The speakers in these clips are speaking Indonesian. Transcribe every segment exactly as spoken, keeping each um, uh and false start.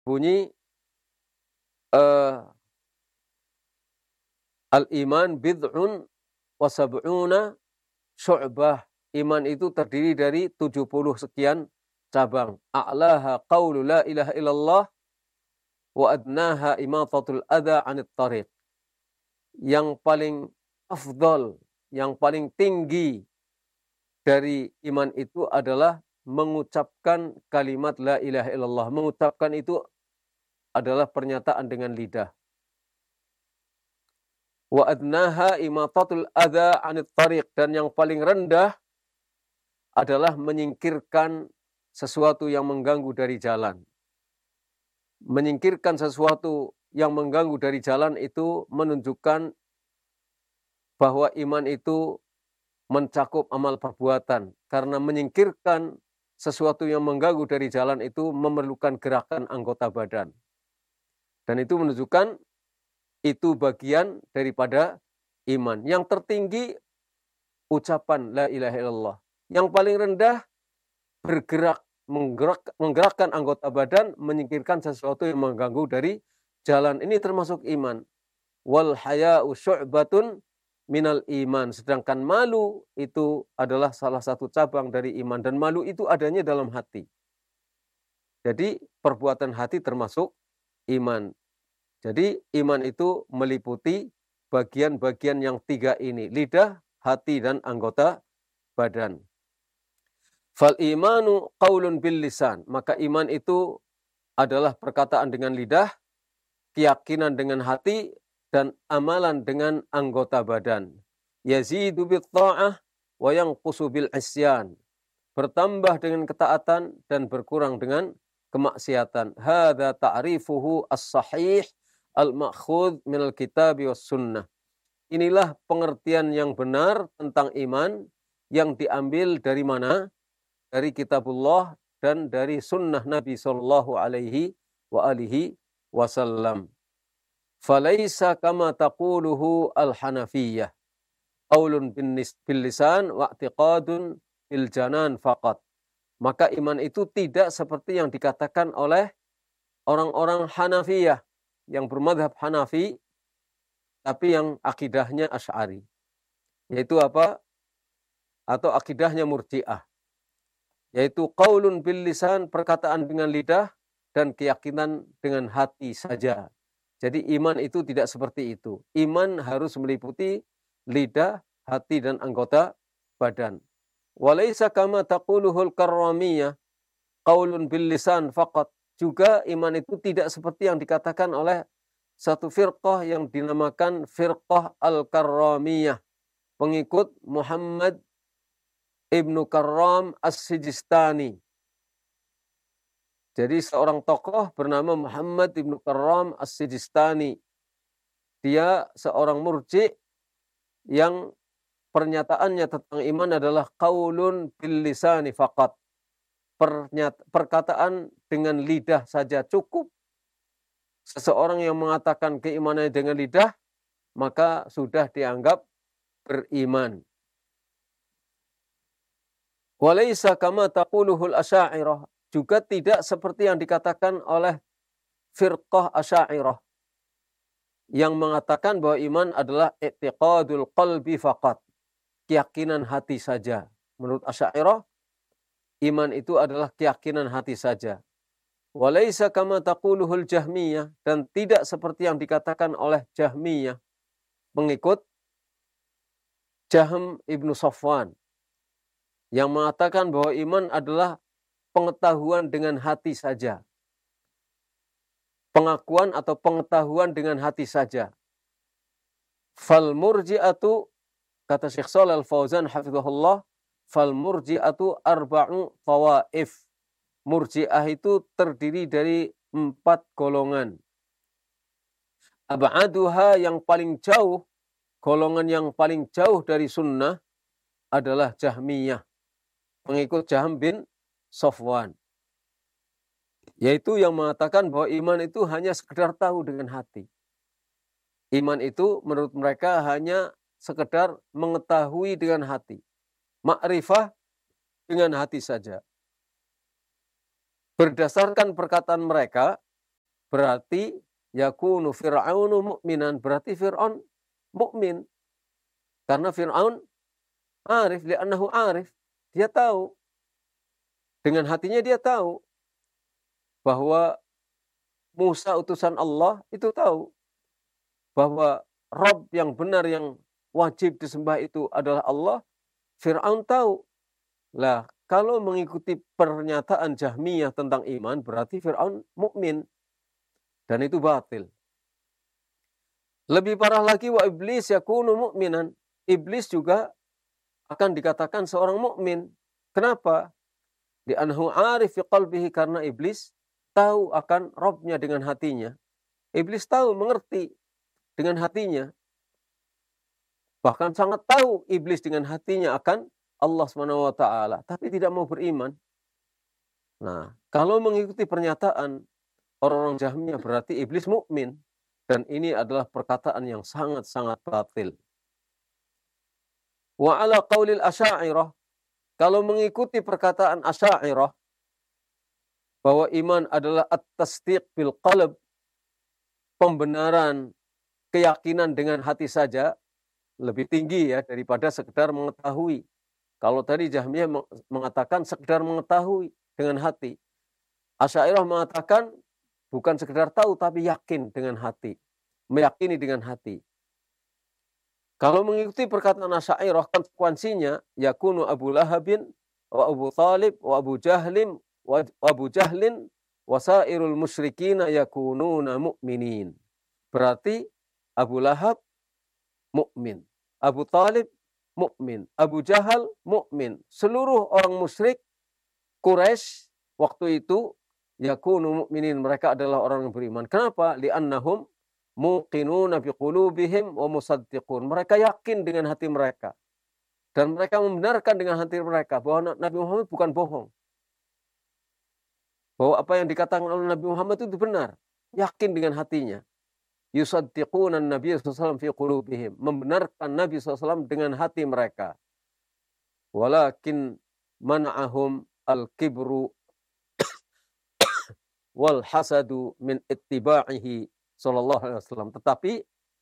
bunyi uh, al-iman bid'un wa sab'una syu'bah. Iman itu terdiri dari tujuh puluh sekian cabang. A'laha qawlu la ilaha illallah wa adnaha imatatul adha 'anit tariq. Yang paling afdal, yang paling tinggi dari iman itu adalah mengucapkan kalimat la ilaha illallah. Mengucapkan itu adalah pernyataan dengan lidah. Wa adnaha imatatul adha 'anit tariq, dan yang paling rendah adalah menyingkirkan sesuatu yang mengganggu dari jalan. Menyingkirkan sesuatu yang mengganggu dari jalan itu menunjukkan bahwa iman itu mencakup amal perbuatan. Karena menyingkirkan sesuatu yang mengganggu dari jalan itu memerlukan gerakan anggota badan. Dan itu menunjukkan itu bagian daripada iman. Yang tertinggi ucapan la ilaha illallah. Yang paling rendah bergerak, menggerak, menggerakkan anggota badan, menyingkirkan sesuatu yang mengganggu dari jalan. Ini termasuk iman. Wal haya'u syu'batun minal iman. Sedangkan malu itu adalah salah satu cabang dari iman. Dan malu itu adanya dalam hati. Jadi perbuatan hati termasuk iman. Jadi iman itu meliputi bagian-bagian yang tiga ini. Lidah, hati, dan anggota badan. Fal imanu qaulun bil lisan. Maka iman itu adalah perkataan dengan lidah, keyakinan dengan hati, dan amalan dengan anggota badan. Yazidu bit ta'ah wa yanqusu bil isyan. Bertambah dengan ketaatan dan berkurang dengan kemaksiatan. Hadza ta'rifuhu as-sahih al-ma'khudh minal kitabi was sunnah. Inilah pengertian yang benar tentang iman yang diambil dari mana? Dari kitabullah dan dari sunnah Nabi sallallahu alaihi wa alihi wasallam. Falaisa kama taquluhu al-hanafiyyah. Qaulun bil lisan wa i'tiqadun bil janan faqat. Maka iman itu tidak seperti yang dikatakan oleh orang-orang Hanafiyah yang bermadhab Hanafi, tapi yang akidahnya Asy'ari. Yaitu apa? Atau akidahnya Murji'ah. Yaitu qaulun bil lisan, perkataan dengan lidah, dan keyakinan dengan hati saja. Jadi iman itu tidak seperti itu. Iman harus meliputi lidah, hati, dan anggota badan. Walaysa kama taquluhul karramiyah, qaulun bil lisan faqat. Juga iman itu tidak seperti yang dikatakan oleh satu firqah yang dinamakan firqah al-karramiyah, pengikut Muhammad Ibnu Karram As-Sijistani. Jadi seorang tokoh bernama Muhammad Ibnu Karram As-Sijistani. Dia seorang murji' yang pernyataannya tentang iman adalah qaulun bil lisani faqat. Perkataan dengan lidah saja cukup. Seseorang yang mengatakan keimanannya dengan lidah, maka sudah dianggap beriman. Walaysa kama taquluhul asy'ariyah, juga tidak seperti yang dikatakan oleh firqah Asy'ariyah yang mengatakan bahwa iman adalah i'tiqadul qalbi faqat, keyakinan hati saja. Menurut Asy'ariyah, iman itu adalah keyakinan hati saja. Walaysa kama taquluhul Jahmiyah, dan tidak seperti yang dikatakan oleh Jahmiyah, pengikut Jahm ibnu Safwan, yang mengatakan bahwa iman adalah pengetahuan dengan hati saja. Pengakuan atau pengetahuan dengan hati saja. Fal murji'atu, kata Syekh Shalih Al-Fauzan hafizahullah, fal murji'atu arba'u tawaif. Murji'ah itu terdiri dari empat golongan. Ab'aduha, yang paling jauh, golongan yang paling jauh dari sunnah adalah Jahmiyah, pengikut Jahm bin Safwan. Yaitu yang mengatakan bahwa iman itu hanya sekedar tahu dengan hati. Iman itu menurut mereka hanya sekedar mengetahui dengan hati. Ma'rifah dengan hati saja. Berdasarkan perkataan mereka, berarti yakunu Fir'aunu mu'minan, berarti Fir'aun mukmin. Karena Fir'aun arif, li'annahu arif. Dia tahu. Dengan hatinya dia tahu bahwa Musa utusan Allah, itu tahu bahwa Rabb yang benar yang wajib disembah itu adalah Allah. Fir'aun tahu. Lah, kalau mengikuti pernyataan Jahmiyah tentang iman, berarti Fir'aun mukmin, dan itu batil. Lebih parah lagi, wa iblis yakunu mu'minan. Iblis juga akan dikatakan seorang mukmin. Kenapa? Di anhu arif fi qalbihi, karena iblis tahu akan Rabbnya dengan hatinya. Iblis tahu, mengerti dengan hatinya. Bahkan sangat tahu iblis dengan hatinya akan Allah subhanahu wa taala, tapi tidak mau beriman. Nah, kalau mengikuti pernyataan orang-orang Jahmiyah, berarti iblis mukmin, dan ini adalah perkataan yang sangat-sangat batil. Wa ala qaulil asy'ariyah, kalau mengikuti perkataan Asy'ariyah bahwa iman adalah at-tasdiq bil qalb, pembenaran keyakinan dengan hati saja, lebih tinggi ya daripada sekedar mengetahui. Kalau tadi Jahmiyah mengatakan sekedar mengetahui dengan hati, Asy'ariyah mengatakan bukan sekedar tahu tapi yakin dengan hati, meyakini dengan hati. Kalau mengikuti perkataan Asy'ariyah, konsekuensinya yakunu Abu Lahabin wa Abu Thalib wa Abu Jahlim wa Abu Jahlin wa sairul musyrikina yakununa mu'minin. Berarti Abu Lahab mukmin, Abu Thalib mukmin, Abu Jahal mukmin, seluruh orang musyrik Quraisy waktu itu yakunu mu'minin, mereka adalah orang yang beriman. Kenapa? Li'annahum muqinuna biqulubihim wa musaddiqun. Mereka yakin dengan hati mereka dan mereka membenarkan dengan hati mereka bahwa Nabi Muhammad bukan bohong. Bahwa apa yang dikatakan oleh Nabi Muhammad itu benar, yakin dengan hatinya. Yusaddiquna an-nabiy sallallahu alaihi wasallam fi qulubihim, membenarkan Nabi sallallahu alaihi wasallam dengan hati mereka. Walakin man'ahum al-kibru wal hasadu min ittiba'ihi sallallahu alaihi wasallam. Tetapi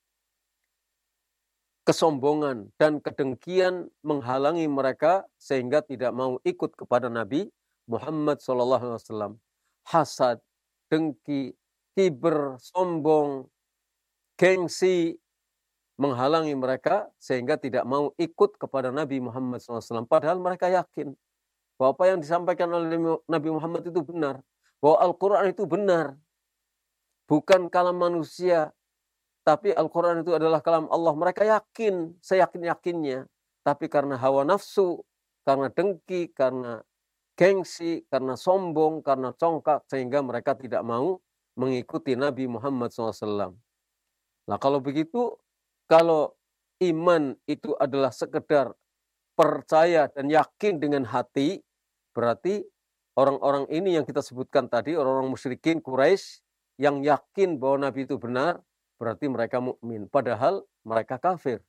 kesombongan dan kedengkian menghalangi mereka sehingga tidak mau ikut kepada Nabi Muhammad sallallahu alaihi wasallam. Hasad, dengki, kiber, sombong, gengsi menghalangi mereka sehingga tidak mau ikut kepada Nabi Muhammad sallallahu alaihi wasallam. Padahal mereka yakin bahwa apa yang disampaikan oleh Nabi Muhammad itu benar, bahwa Al-Quran itu benar, bukan kalam manusia, tapi Al-Quran itu adalah kalam Allah. Mereka yakin, seyakin-yakinnya, tapi karena hawa nafsu, karena dengki, karena gengsi, karena sombong, karena congkak, sehingga mereka tidak mau mengikuti Nabi Muhammad sallallahu alaihi wasallam. Nah, kalau begitu, kalau iman itu adalah sekedar percaya dan yakin dengan hati, berarti orang-orang ini yang kita sebutkan tadi, orang-orang musyrikin Quraisy yang yakin bahwa Nabi itu benar, berarti mereka mukmin, padahal mereka kafir.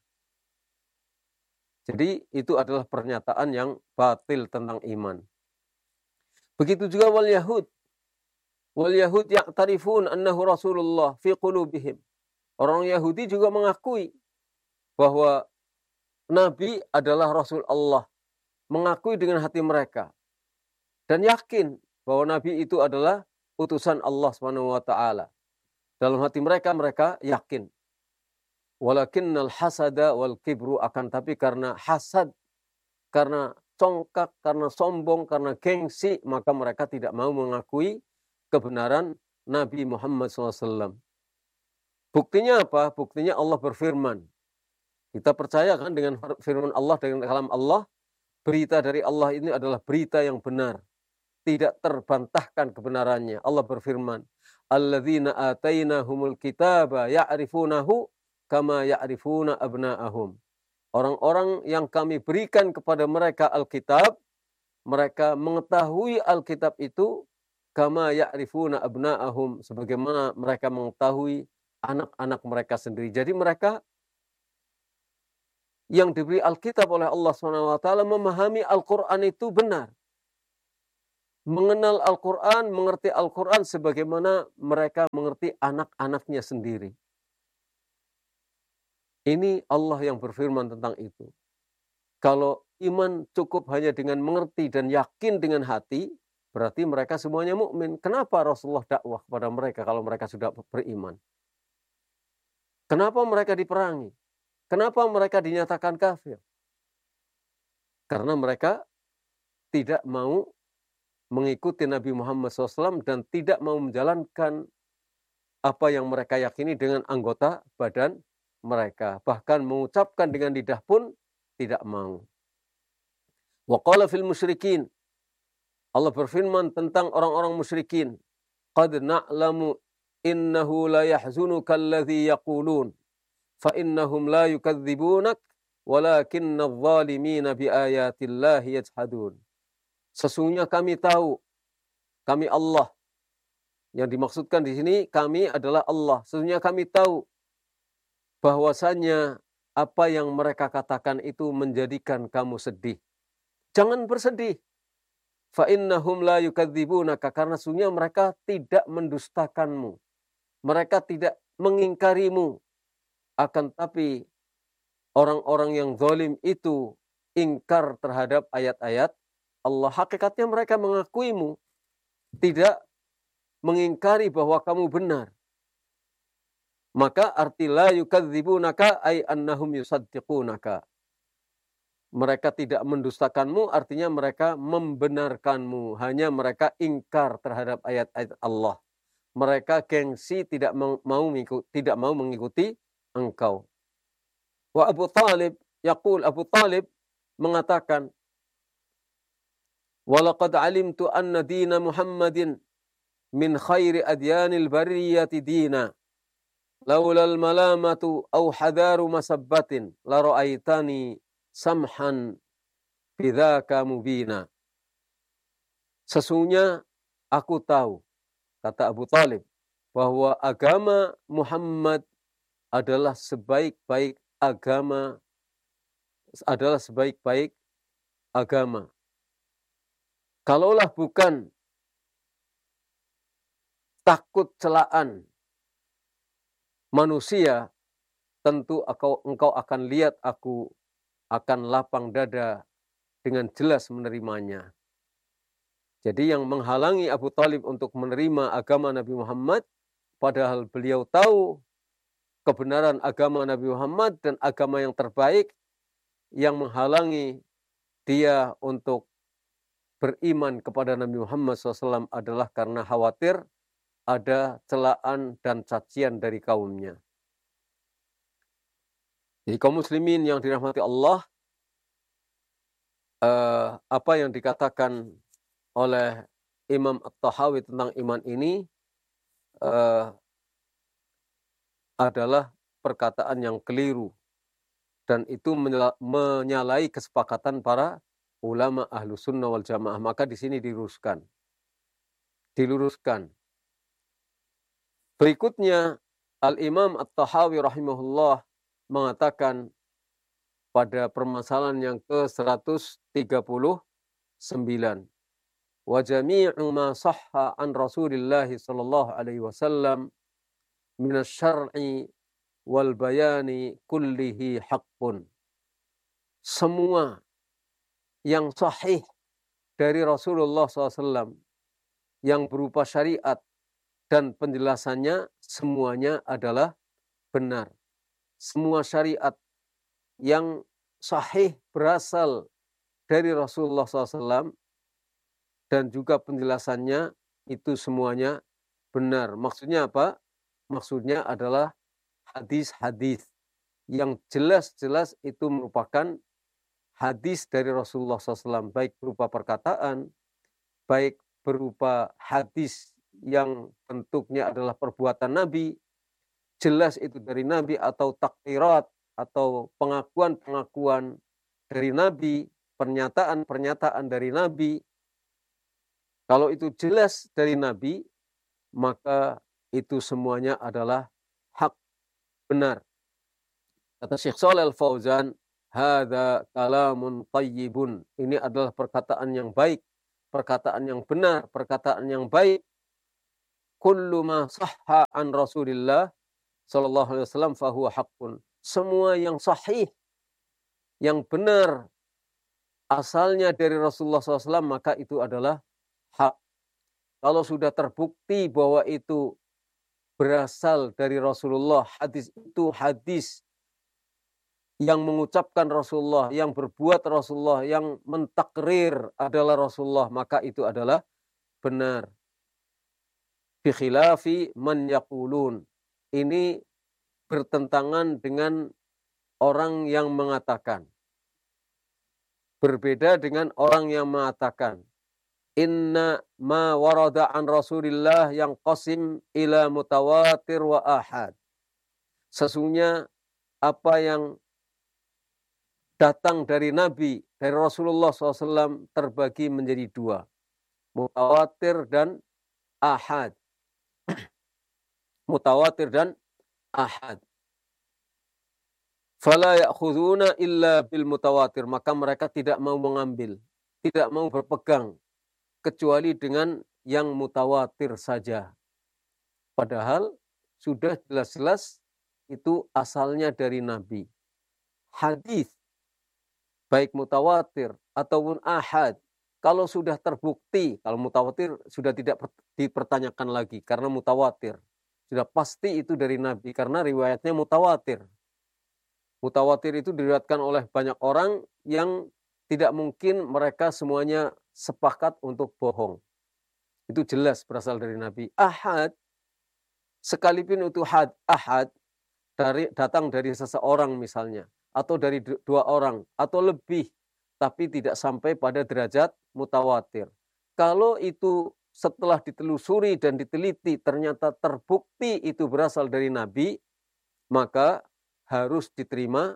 Jadi itu adalah pernyataan yang batil tentang iman. Begitu juga wal Yahud. Wal Yahud ya'tarifun annahu Rasulullah fi qulubihim. Orang Yahudi juga mengakui bahwa Nabi adalah Rasul Allah, mengakui dengan hati mereka dan yakin bahwa Nabi itu adalah utusan Allah subhanahu wa taala. Dalam hati mereka mereka yakin. Walakinnal hasada wal kibru, akan tapi karena hasad, karena congkak, karena sombong, karena gengsi, maka mereka tidak mau mengakui kebenaran Nabi Muhammad sallallahu alaihi wasallam. Buktinya apa? Buktinya Allah berfirman. Kita percaya kan dengan firman Allah, dengan kalam Allah. Berita dari Allah ini adalah berita yang benar. Tidak terbantahkan kebenarannya. Allah berfirman, alladzina atainahumul kitaba ya'rifunahu kama ya'rifuna abna'ahum. Orang-orang yang kami berikan kepada mereka Alkitab, mereka mengetahui Alkitab itu kama ya'rifuna abna'ahum, sebagaimana mereka mengetahui anak-anak mereka sendiri. Jadi mereka yang diberi Alkitab oleh Allah subhanahu wa taala memahami Al-Quran itu benar. mengenal Al-Quran, mengerti Al-Quran sebagaimana mereka mengerti anak-anaknya sendiri. Ini Allah yang berfirman tentang itu. Kalau iman cukup hanya dengan mengerti dan yakin dengan hati, berarti mereka semuanya mukmin. Kenapa Rasulullah dakwah kepada mereka kalau mereka sudah beriman? Kenapa mereka diperangi? Kenapa mereka dinyatakan kafir? Karena mereka tidak mau mengikuti Nabi Muhammad shallallahu alaihi wasallam dan tidak mau menjalankan apa yang mereka yakini dengan anggota badan mereka. Bahkan mengucapkan dengan lidah pun tidak mau. Wa qala fil musyrikin. Allah berfirman tentang orang-orang musyrikin. Qad na'lamu innahu la yahzunuka alladhi yaqulun. Fa innahum la yukadzibunak walakinna adh-dhalimina bi ayatillahi yajhadun. Sesungguhnya kami tahu, kami Allah. Yang dimaksudkan di sini kami adalah Allah. Sesungguhnya kami tahu bahwasanya apa yang mereka katakan itu menjadikan kamu sedih. Jangan bersedih. Fa innahum la yukadzibunaka, karena sesungguhnya mereka tidak mendustakanmu. Mereka tidak mengingkarimu. Akan tapi orang-orang yang zalim itu ingkar terhadap ayat-ayat Allah. Hakikatnya mereka mengakuimu, tidak mengingkari bahwa kamu benar. Maka arti la yukadzibunaka ay annahum yusaddiqunaka. Mereka tidak mendustakanmu, artinya mereka membenarkanmu. Hanya mereka ingkar terhadap ayat-ayat Allah. Mereka gengsi, tidak mau mengikuti, tidak mau mengikuti engkau. Wa Abu Talib yaqul, Abu Talib mengatakan, walaqad alimtu anna dina Muhammadin min khairi adyanil bariyati dina. Laulal malamatu au hadaru masabbatin la ra'aitani samhan bidzaka mubina. Sesungguhnya aku tahu, kata Abu Talib, bahwa agama Muhammad adalah sebaik-baik agama, adalah sebaik-baik agama. Kalaulah bukan takut celaan manusia, tentu engkau, engkau akan lihat aku akan lapang dada dengan jelas menerimanya. Jadi yang menghalangi Abu Talib untuk menerima agama Nabi Muhammad, padahal beliau tahu kebenaran agama Nabi Muhammad dan agama yang terbaik, yang menghalangi dia untuk beriman kepada Nabi Muhammad shallallahu alaihi wasallam adalah karena khawatir ada celaan dan cacian dari kaumnya. Jadi kaum muslimin yang dirahmati Allah, eh, apa yang dikatakan oleh Imam At-Tahawi tentang iman ini eh, adalah perkataan yang keliru. Dan itu menyalahi kesepakatan para ulama ahlu sunnah wal jamaah. Maka di sini diluruskan. Diluruskan. Berikutnya, Al-Imam At-Tahawi rahimahullah mengatakan pada permasalahan yang ke seratus tiga puluh sembilan. Wa jami'u ma sahha an Rasulillah sallallahu alaihi wasallam min asy-syar'i wal bayani kullihi haqqun. Semua yang sahih dari Rasulullah shallallahu alaihi wasallam yang berupa syariat dan penjelasannya semuanya adalah benar. Semua syariat yang sahih berasal dari Rasulullah shallallahu alaihi wasallam dan juga penjelasannya itu semuanya benar. Maksudnya apa? Maksudnya adalah hadis-hadis yang jelas-jelas itu merupakan hadis dari Rasulullah shallallahu alaihi wasallam, baik berupa perkataan, baik berupa hadis yang bentuknya adalah perbuatan Nabi, jelas itu dari Nabi, atau takdirat, atau pengakuan-pengakuan dari Nabi, pernyataan-pernyataan dari Nabi. Kalau itu jelas dari Nabi, maka itu semuanya adalah hak, benar. Kata Syekh Shalih Al-Fauzan, hadza kalamun thayyibun. Ini adalah perkataan yang baik. perkataan yang benar, perkataan yang baik. Kullu ma sahha an Rasulillah sallallahu alaihi wasallam fahuwa haqqun. Semua yang sahih, yang benar, asalnya dari Rasulullah shallallahu alaihi wasallam, maka itu adalah hak. Kalau sudah terbukti bahwa itu berasal dari Rasulullah, hadis itu hadis yang mengucapkan Rasulullah, yang berbuat Rasulullah, yang mentakrir adalah Rasulullah, maka itu adalah benar. Bi khilafi man yaqulun. Ini bertentangan dengan orang yang mengatakan. Berbeda dengan orang yang mengatakan, inna ma warada an Rasulillah yang qasim ila mutawatir wa ahad. Sesungguhnya apa yang datang dari Nabi, dari Rasulullah shallallahu alaihi wasallam terbagi menjadi dua. Mutawatir dan ahad. Mutawatir dan ahad. Fala ya'khuduna illa bil mutawatir. Maka mereka tidak mau mengambil, tidak mau berpegang, kecuali dengan yang mutawatir saja. Padahal sudah jelas-jelas itu asalnya dari Nabi. Hadis, baik mutawatir ataupun ahad, kalau sudah terbukti, kalau mutawatir sudah tidak dipertanyakan lagi karena mutawatir. Sudah pasti itu dari Nabi karena riwayatnya mutawatir. Mutawatir itu diriwayatkan oleh banyak orang yang tidak mungkin mereka semuanya sepakat untuk bohong. Itu jelas berasal dari Nabi. Ahad, sekalipun itu had, ahad, dari, datang dari seseorang misalnya, atau dari dua orang, atau lebih, tapi tidak sampai pada derajat mutawatir. Kalau itu setelah ditelusuri dan diteliti ternyata terbukti itu berasal dari Nabi, maka harus diterima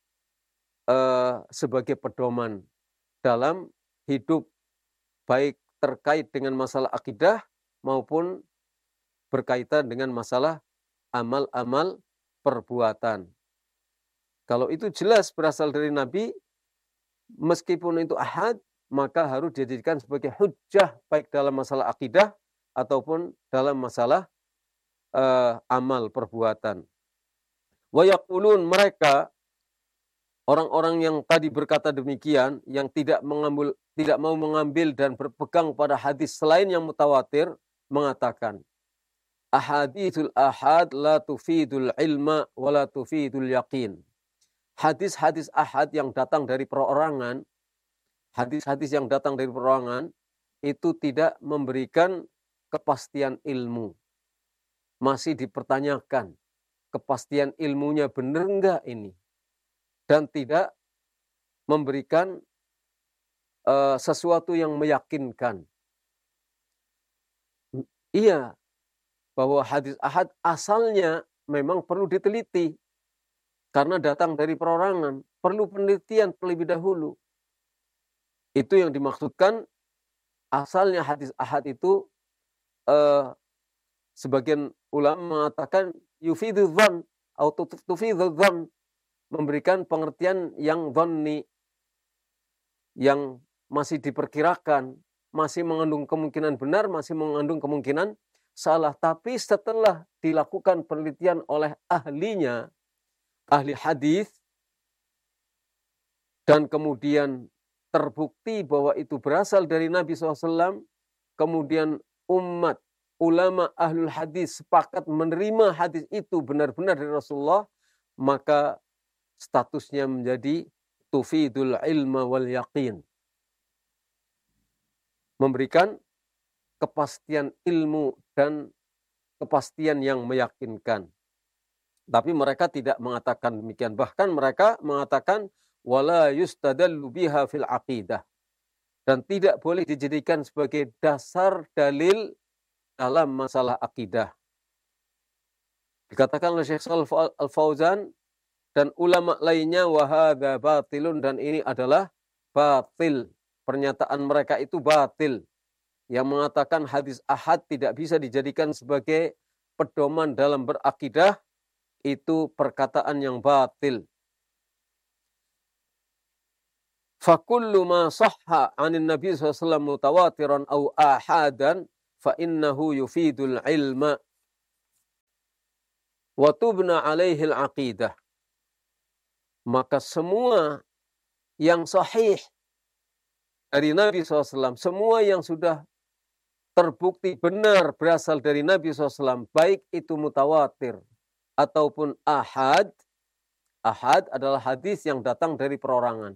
uh, sebagai pedoman dalam hidup, baik terkait dengan masalah akidah maupun berkaitan dengan masalah amal-amal perbuatan. Kalau itu jelas berasal dari Nabi, meskipun itu ahad, maka harus dijadikan sebagai hujjah baik dalam masalah akidah ataupun dalam masalah uh, amal perbuatan. Wa yaqulun, mereka orang-orang yang tadi berkata demikian, yang tidak mengambil, tidak mau mengambil dan berpegang pada hadis selain yang mutawatir, mengatakan, ahadithul ahad la tufidul ilma wa la tufidul yaqin. Hadis-hadis ahad yang datang dari perorangan, hadis-hadis yang datang dari perorangan, itu tidak memberikan kepastian ilmu. Masih dipertanyakan, kepastian ilmunya benar enggak ini? Dan tidak memberikan uh, sesuatu yang meyakinkan. Iya, bahwa hadis ahad asalnya memang perlu diteliti. Karena datang dari perorangan, perlu penelitian terlebih dahulu. Itu yang dimaksudkan, asalnya hadis ahad itu, uh, sebagian ulama mengatakan, yufidu dhan, atau tufidu dhan, memberikan pengertian yang dhanni, yang masih diperkirakan, masih mengandung kemungkinan benar, masih mengandung kemungkinan salah. Tapi setelah dilakukan penelitian oleh ahlinya, ahli hadis, dan kemudian terbukti bahwa itu berasal dari Nabi shallallahu alaihi wasallam, kemudian umat, ulama ahlul hadis sepakat menerima hadis itu benar-benar dari Rasulullah, maka statusnya menjadi tufidul ilma wal yaqin. Memberikan kepastian ilmu dan kepastian yang meyakinkan. Tapi mereka tidak mengatakan demikian. Bahkan mereka mengatakan wala yustadallu biha fil aqidah. Dan tidak boleh dijadikan sebagai dasar dalil dalam masalah akidah. Dikatakan oleh Syekh Shalih Al-Fauzan dan ulama lainnya, wahada batilun, dan ini adalah batil. Pernyataan mereka itu batil. Yang mengatakan hadis ahad tidak bisa dijadikan sebagai pedoman dalam berakidah, itu perkataan yang batil. Fakullu ma sahha 'anin Nabi sallallahu alaihi wasallam mutawatiran aw ahadan fa innahu yufidul ilma wa tubna 'alaihi al-aqidah. Maka semua yang sahih dari Nabi sallallahu alaihi wasallam, semua yang sudah terbukti benar berasal dari Nabi sallallahu alaihi wasallam, baik itu mutawatir ataupun ahad. Ahad adalah hadis yang datang dari perorangan,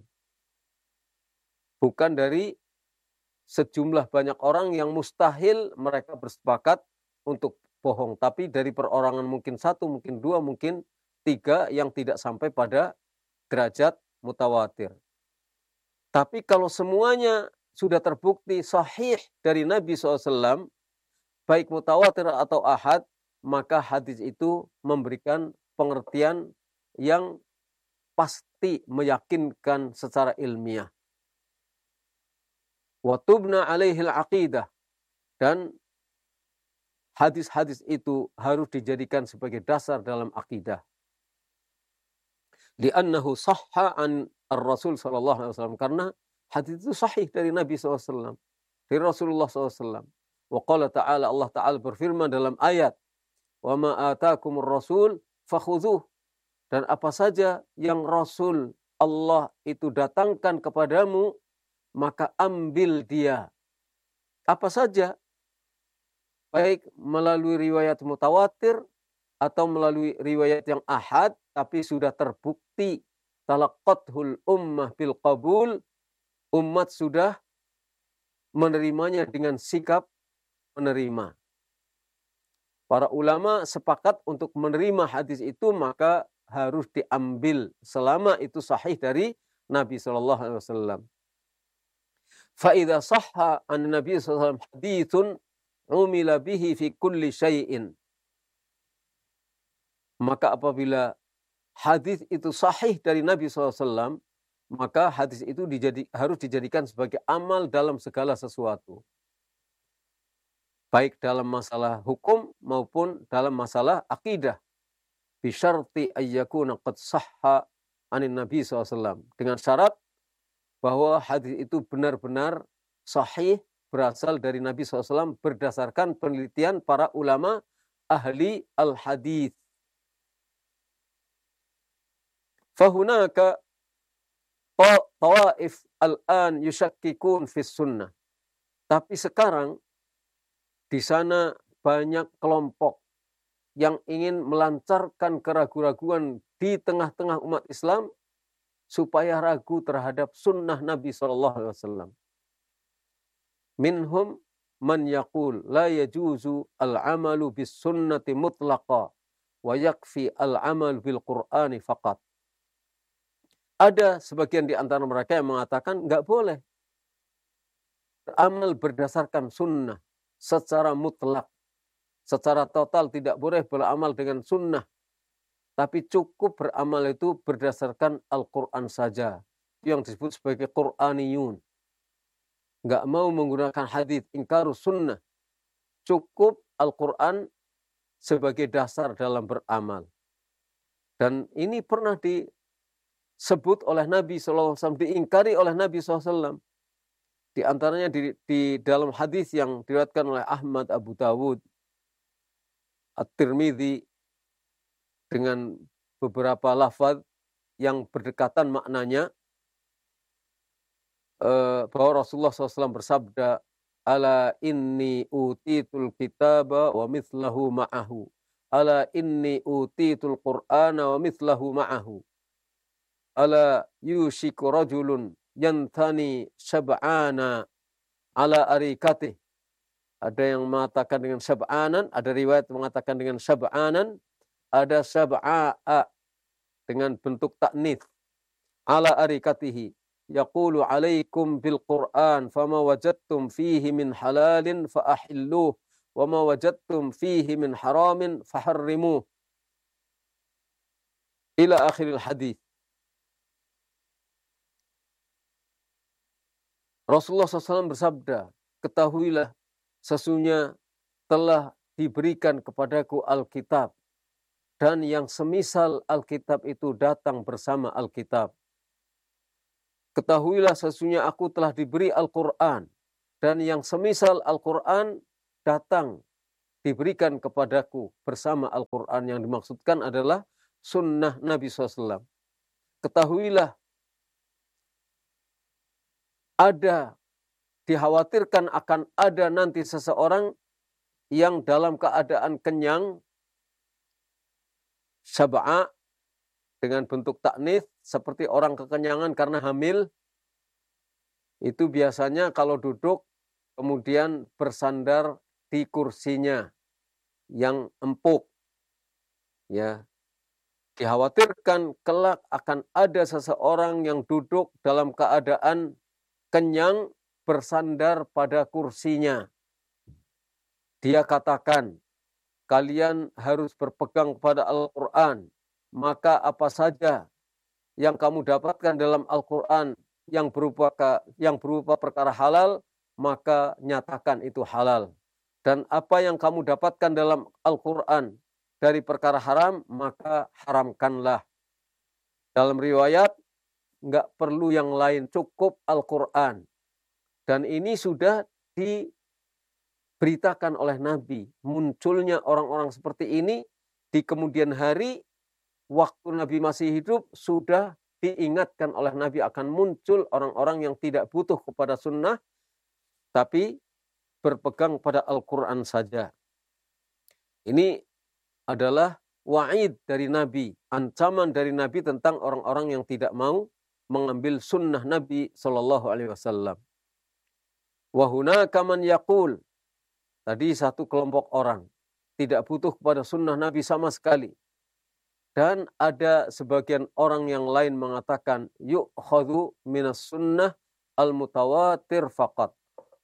bukan dari sejumlah banyak orang yang mustahil mereka bersepakat untuk bohong. Tapi dari perorangan mungkin satu, mungkin dua, mungkin tiga yang tidak sampai pada derajat mutawatir. Tapi kalau semuanya sudah terbukti sahih dari Nabi shallallahu alaihi wasallam, baik mutawatir atau ahad, maka hadis itu memberikan pengertian yang pasti meyakinkan secara ilmiah. Wa tubna alaihil aqidah, dan hadis-hadis itu harus dijadikan sebagai dasar dalam akidah. Li'annahu sahha an ar-Rasul sallallahu alaihi wasallam, karena hadis itu sahih dari Nabi sallallahu alaihi wasallam, dari Rasulullah sallallahu alaihi wasallam. Wa qala ta'ala, Allah Ta'ala berfirman dalam ayat, wa ma atakumur rasul fakhudhuh, dan apa saja yang Rasul Allah itu datangkan kepadamu, maka ambil dia. Apa saja, baik melalui riwayat mutawatir atau melalui riwayat yang ahad, tapi sudah terbukti talaqathul ummah bil qabul, umat sudah menerimanya dengan sikap menerima. Para ulama sepakat untuk menerima hadis itu, maka harus diambil selama itu sahih dari Nabi shallallahu alaihi wasallam. Fa idza sahha an Nabi sallallahu alaihi wasallam haditsun umila bihi fi kulli syai'in. Maka apabila hadis itu sahih dari Nabi shallallahu alaihi wasallam, maka hadis itu dijadi, harus dijadikan sebagai amal dalam segala sesuatu, baik dalam masalah hukum maupun dalam masalah akidah. Bisyarti ayyakuna qad sahha anin Nabi shallallahu alaihi wasallam, dengan syarat bahwa hadis itu benar-benar sahih berasal dari Nabi shallallahu alaihi wasallam berdasarkan penelitian para ulama ahli al-hadis. Fahunaka tawaif al-an yushakkikun fis sunnah. Tapi sekarang di sana banyak kelompok yang ingin melancarkan keraguan-raguan di tengah-tengah umat Islam supaya ragu terhadap sunnah Nabi shallallahu alaihi wasallam. Minhum man yaqul la yajuzu al-amalu bis sunnati mutlaqa wa yakfi al-amal bil Qur'ani faqat. Ada sebagian di antara mereka yang mengatakan enggak boleh beramal berdasarkan sunnah secara mutlak, secara total tidak boleh beramal dengan sunnah, tapi cukup beramal itu berdasarkan Al-Quran saja. Itu yang disebut sebagai Qur'aniyun. Enggak mau menggunakan hadis, ingkarus sunnah. Cukup Al-Quran sebagai dasar dalam beramal. Dan ini pernah disebut oleh Nabi shallallahu alaihi wasallam, diingkari oleh Nabi shallallahu alaihi wasallam. Di antaranya di, di dalam hadis yang diriwayatkan oleh Ahmad, Abu Dawud, At-Tirmidzi, dengan beberapa lafaz yang berdekatan maknanya, eh, bahwa Rasulullah shallallahu alaihi wasallam bersabda, ala inni utitul kitaba wa mithlahu ma'ahu, ala inni utitul qur'ana wa mithlahu ma'ahu, ala yushiku rajulun yantani syab'ana ala arikatih. Ada yang mengatakan dengan syab'anan, ada riwayat mengatakan dengan syab'anan, ada syab'a'a dengan bentuk ta'nits. Ala arikatihi yaqulu alaikum bil Qur'an fama wajadtum fihi min halalin fa ahilluh wa ma wajadtum fihi min haramin faharrimuh. Ila akhiril hadis. Rasulullah shallallahu alaihi wasallam bersabda, ketahuilah sesungguhnya telah diberikan kepadaku Alkitab, dan yang semisal Alkitab itu datang bersama Alkitab. Ketahuilah sesungguhnya aku telah diberi Al-Quran, dan yang semisal Al-Quran datang, diberikan kepadaku bersama Al-Quran. Yang dimaksudkan adalah sunnah Nabi shallallahu alaihi wasallam. Ketahuilah ada, dikhawatirkan akan ada nanti seseorang yang dalam keadaan kenyang, sab'a dengan bentuk taknits, seperti orang kekenyangan karena hamil, itu biasanya kalau duduk kemudian bersandar di kursinya yang empuk. Ya, dikhawatirkan kelak akan ada seseorang yang duduk dalam keadaan kenyang bersandar pada kursinya. Dia katakan, kalian harus berpegang kepada Al-Quran, maka apa saja yang kamu dapatkan dalam Al-Quran yang berupa yang berupa perkara halal, maka nyatakan itu halal. Dan apa yang kamu dapatkan dalam Al-Quran dari perkara haram, maka haramkanlah. Dalam riwayat, nggak perlu yang lain, cukup Al-Quran. Dan ini sudah diberitakan oleh Nabi. Munculnya orang-orang seperti ini di kemudian hari, waktu Nabi masih hidup, sudah diingatkan oleh Nabi akan muncul orang-orang yang tidak butuh kepada sunnah, tapi berpegang pada Al-Quran saja. Ini adalah wa'id dari Nabi, ancaman dari Nabi tentang orang-orang yang tidak mau mengambil sunnah Nabi Shallallahu Alaihi Wasallam. Wa hunaka man yaqul, tadi satu kelompok orang tidak butuh kepada sunnah Nabi sama sekali. Dan ada sebagian orang yang lain mengatakan, yu'khadhu minas sunnah al-mutawatir faqat.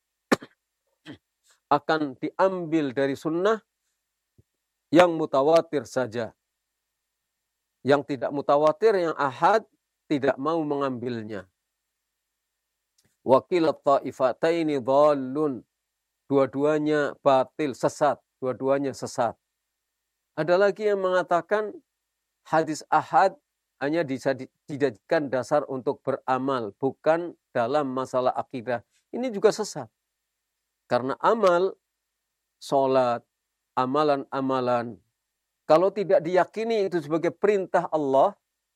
Akan diambil dari sunnah yang mutawatir saja. Yang tidak mutawatir, yang ahad, tidak mau mengambilnya. Wakilat ta'ifataini dhallun. Dua-duanya batil, sesat. Dua-duanya sesat. Ada lagi yang mengatakan, hadis ahad hanya dijadikan dasar untuk beramal, bukan dalam masalah akidah. Ini juga sesat. Karena amal, sholat, amalan-amalan, kalau tidak diyakini itu sebagai perintah Allah,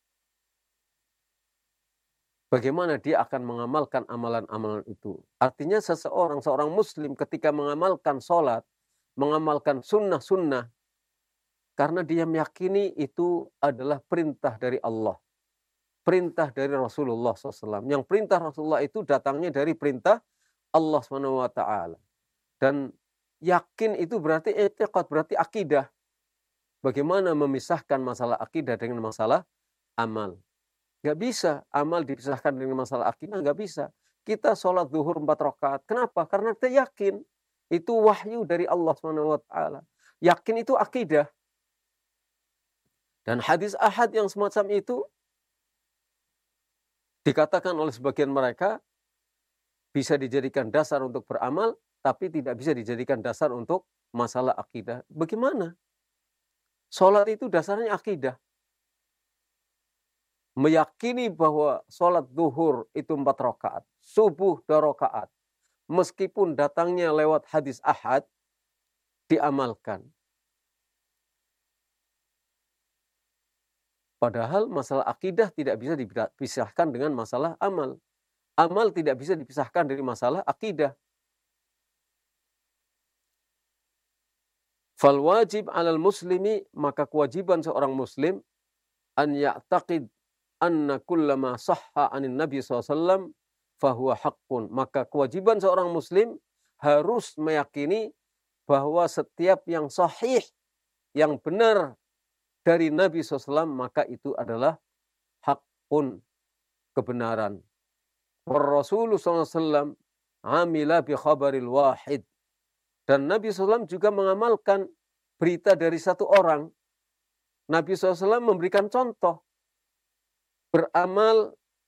bagaimana dia akan mengamalkan amalan-amalan itu? Artinya seseorang, seorang muslim ketika mengamalkan sholat, mengamalkan sunnah-sunnah, karena dia meyakini itu adalah perintah dari Allah. Perintah dari Rasulullah shallallahu alaihi wasallam. Yang perintah Rasulullah itu datangnya dari perintah Allah subhanahu wa taala. Dan yakin itu berarti i'tiqad, berarti akidah. Bagaimana memisahkan masalah akidah dengan masalah amal? Gak bisa amal dipisahkan dengan masalah akidah, gak bisa. Kita sholat zuhur empat rakaat. Kenapa? Karena kita yakin itu wahyu dari Allah subhanahu wa taala. Yakin itu akidah. Dan hadis ahad yang semacam itu dikatakan oleh sebagian mereka bisa dijadikan dasar untuk beramal, tapi tidak bisa dijadikan dasar untuk masalah akidah. Bagaimana? Sholat itu dasarnya akidah. Meyakini bahwa sholat zuhur itu empat rakaat, subuh dua rakaat, meskipun datangnya lewat hadis ahad, diamalkan. Padahal masalah akidah tidak bisa dipisahkan dengan masalah amal. Amal tidak bisa dipisahkan dari masalah akidah. Fal wajib 'alal muslimi, maka kewajiban seorang muslim an ya'taqid anna kullama sahha 'anin nabi sallallahu alaihi wasallam fahuwa haqqun. Maka kewajiban seorang muslim harus meyakini bahwa setiap yang sahih, yang benar dari Nabi shallallahu alaihi wasallam, maka itu adalah haqqun, kebenaran. Rasulullah sallallahu alaihi wasallam amila bi khabaril wahid. Dan Nabi shallallahu alaihi wasallam juga mengamalkan berita dari satu orang. Nabi shallallahu alaihi wasallam memberikan contoh. Beramal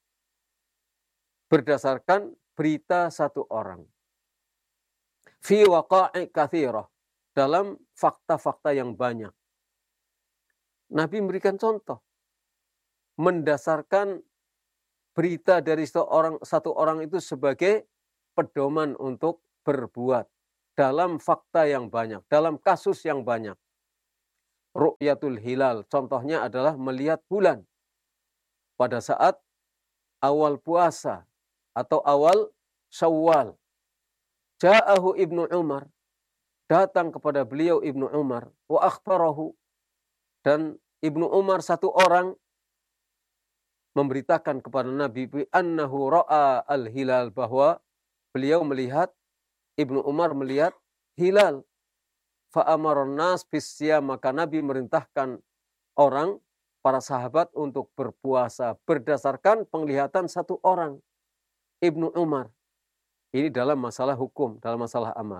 berdasarkan berita satu orang. Fi waqa'i katsirah. Dalam fakta-fakta yang banyak. Nabi memberikan contoh. Mendasarkan berita dari seorang, satu orang itu sebagai pedoman untuk berbuat dalam fakta yang banyak, dalam kasus yang banyak. Ru'yatul hilal, contohnya adalah melihat bulan pada saat awal puasa atau awal Syawal. Ja'ahu Ibnu Umar, datang kepada beliau Ibnu Umar, wa akhbarahu, dan Ibnu Umar satu orang memberitakan kepada Nabi bi annahu ra'a al-hilal, bahwa beliau melihat, Ibnu Umar melihat hilal. Fa amaran nas bisyam, maka Nabi merintahkan orang, para sahabat untuk berpuasa berdasarkan penglihatan satu orang, Ibnu Umar. Ini dalam masalah hukum, dalam masalah amal.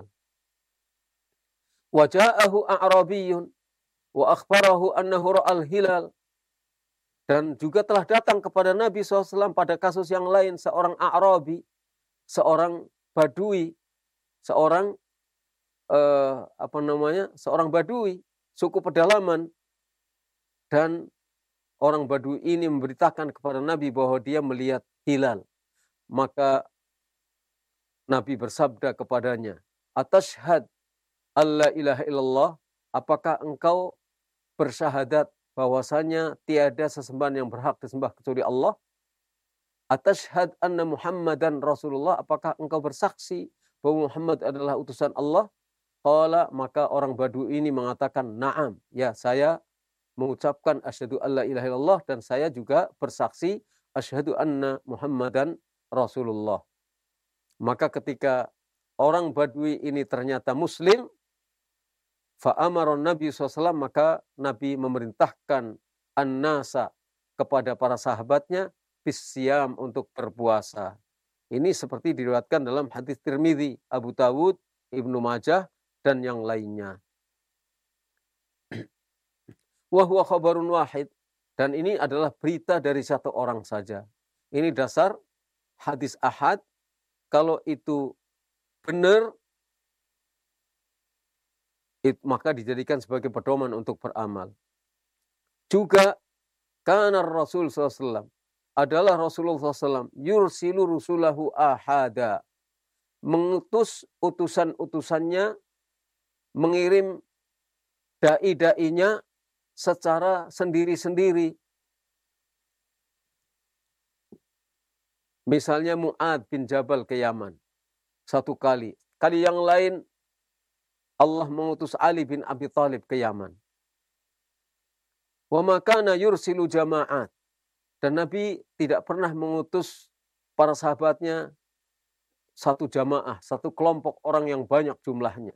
Wa ja'ahu a'rabiyyun wa akhbarahu annahu ra'al hilal. Dan juga telah datang kepada Nabi shallallahu alaihi wasallam pada kasus yang lain seorang A'rabi, seorang Badui, seorang eh, apa namanya, seorang Badui, suku pedalaman, dan orang Badui ini memberitakan kepada Nabi bahwa dia melihat hilal. Maka Nabi bersabda kepadanya, atashhad alla ilaha illallah, apakah engkau bersyahadat bahwasanya tiada sesembahan yang berhak disembah kecuali Allah? Atashhad anna Muhammadan Rasulullah, apakah engkau bersaksi bahwa Muhammad adalah utusan Allah? Qala, maka orang Badui ini mengatakan, na'am, ya saya mengucapkan asyhadu alla ilaha illallah, dan saya juga bersaksi asyhadu anna Muhammadan Rasulullah. Maka ketika orang Badui ini ternyata Muslim, fa'amaron Nabi shallallahu alaihi wasallam, maka Nabi memerintahkan an-nasa, kepada para sahabatnya, bisyam, untuk berpuasa. Ini seperti diriwayatkan dalam hadis Tirmidzi, Abu Dawud, Ibnu Majah, dan yang lainnya. Wa huwa khabarun wahid, dan ini adalah berita dari satu orang saja. Ini dasar hadis ahad. Kalau itu benar, it, maka dijadikan sebagai pedoman untuk beramal. Juga kana Rasul sallallahu alaihi wasallam, adalah Rasulullah sallallahu alaihi wasallam, yursilu rusulahu ahada, mengutus utusan-utusannya, mengirim dai-dainya secara sendiri-sendiri. Misalnya Mu'ad bin Jabal ke Yaman satu kali. Kali yang lain Allah mengutus Ali bin Abi Thalib ke Yaman. Wa ma kana yursilu jama'at, dan Nabi tidak pernah mengutus para sahabatnya satu jamaah, satu kelompok orang yang banyak jumlahnya.